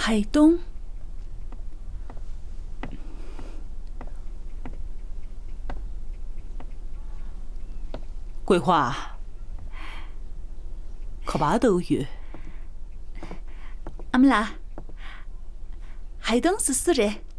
海东。桂花，可把头月。 阿姆拉，海东是死人，